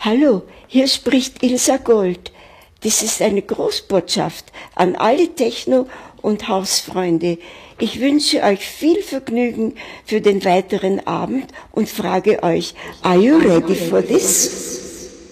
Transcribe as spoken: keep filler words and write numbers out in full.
Hallo, hier spricht Ilsa Gold. Das ist eine Großbotschaft an alle Techno- und Hausfreunde. Ich wünsche euch viel Vergnügen für den weiteren Abend und frage euch, are you ready for this?